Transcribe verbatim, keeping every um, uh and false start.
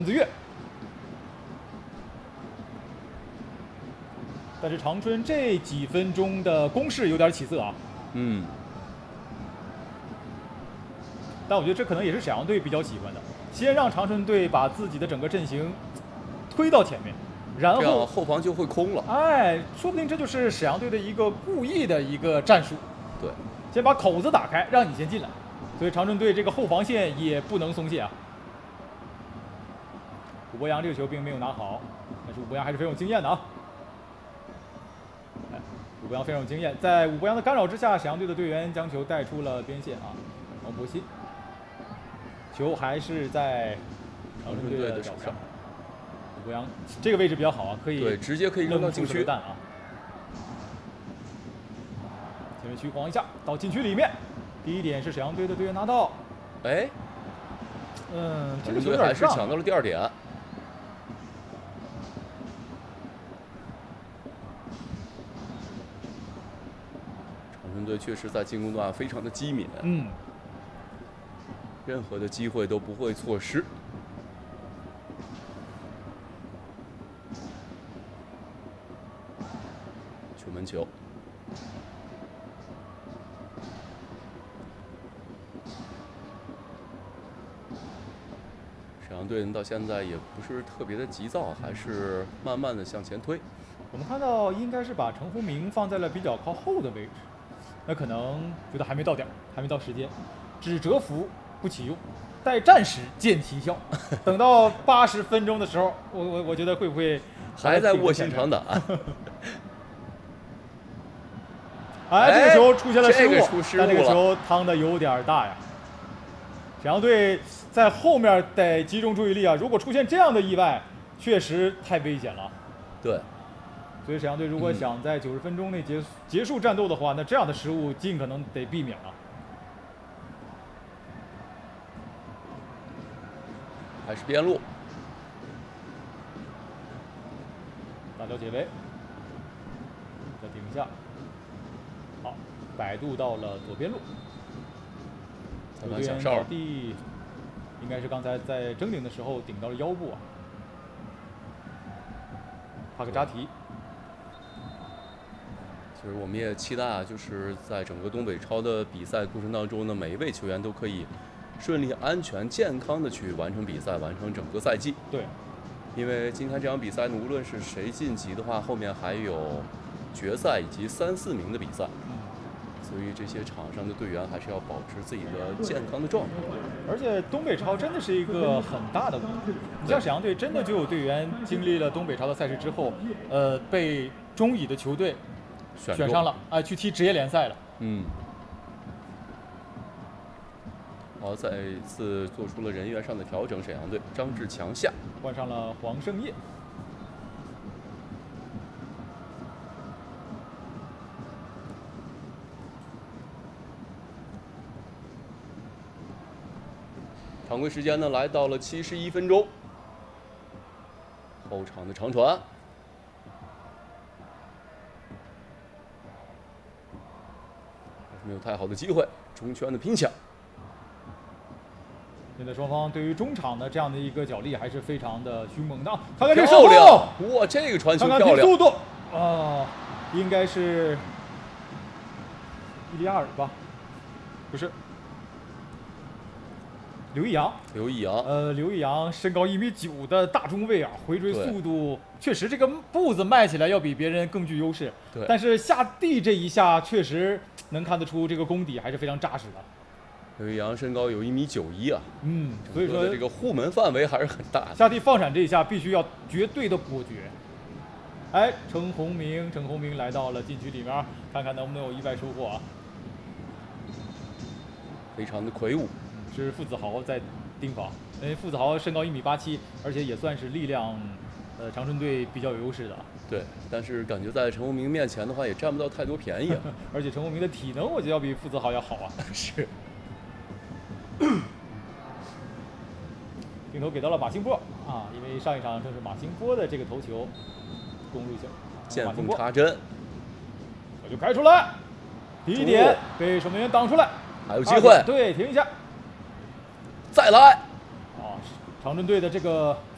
子月。但是长春这几分钟的攻势有点起色啊。 嗯。 但我觉得这可能也是沈阳队比较喜欢的，先让长春队把自己的整个阵型推到前面，然后后防就会空了。 哎，说不定这就是沈阳队的一个故意的一个战术。 对， 先把口子打开，让你先进来。所以长春队这个后防线也不能松懈啊。武博洋这个球并没有拿好，但是武博洋还是非常有经验的啊。哎，武博洋非常有经验，在武博洋的干扰之下，沈阳队的队员将球带出了边线啊。王博鑫，球还是在长春队的脚上。武博洋这个位置比较好啊，可以对直接可以扔到禁区弹啊。前面区晃一下到禁区里面，第一点是沈阳队的队员拿到。 哎， 嗯，这个球还是抢到了第二点。长春队确实在进攻端非常的机敏， 嗯， 任何的机会都不会错失。球门球。沈阳队到现在也不是特别的急躁，还是慢慢的向前推。 我们看到应该是把陈鸿明放在了比较靠后的位置，那可能觉得还没到点，还没到时间，只蛰伏不启用，待战时见奇效。等到八十分钟的时候，我我我觉得会不会还在卧薪尝胆？ 哎，这个球出现了失误， 这个出失误但这个球趟的有点大呀。沈阳队在后面得集中注意力啊！如果出现这样的意外，确实太危险了。 对， 所以沈阳队如果想在九十分钟内结结束战斗的话，那这样的失误尽可能得避免了。 还是边路， 大脚解围，再顶一下，好，摆渡到了左边路。有队员倒地，应该是刚才在争顶的时候顶到了腰部啊。帕克扎提。 其实我们也期待啊，就是在整个东北超的比赛过程当中呢，每一位球员都可以顺利、安全、健康的去完成比赛，完成整个赛季。 对， 因为今天这场比赛呢，无论是谁晋级的话，后面还有决赛以及三四名的比赛。所以这些场上的队员还是要保持自己的健康的状态。 而且东北超真的是一个很大的舞台。你像沈阳队，真的就有队员经历了东北超的赛事之后，呃，被中乙的球队选上了，哎、呃，去踢职业联赛了。 嗯。好，再次做出了人员上的调整，沈阳队张志强下， 换上了黄胜业。 常规时间呢来到了七十一分钟，后场的长传，还是没有太好的机会，中圈的拼抢。 现在双方对于中场的这样的一个角力还是非常的凶猛的。看看这漂亮，哇，这个传球漂亮， 看看速度啊、呃，应该是伊利亚尔吧？不是。刘易阳， 刘易阳， 呃，刘易阳身高一米九的大中卫啊，回追速度确实这个步子迈起来要比别人更具优势。 对， 但是下地这一下确实能看得出这个功底还是非常扎实的。 刘易阳身高有一米九一啊， 嗯，所以说这个护门范围还是很大的。 下地放闪这一下必须要绝对的果决。哎，陈鸿明，陈鸿明来到了禁区里面，看看能不能有意外收获啊。 非常的魁梧。 是傅子豪在盯防，因为傅子豪身高一米八七，而且也算是力量，呃，长春队比较有优势的。 对，但是感觉在陈鸿明面前的话，也占不到太多便宜啊。 而且陈鸿明的体能，我觉得要比傅子豪要好啊。 是。 镜头给到了马兴波啊，因为上一场正是马兴波的这个头球攻入球， 见缝插针， 我就开出来，第一点被守门员挡出来。 还有机会， 对，停一下， 再来。 啊，长春队的这个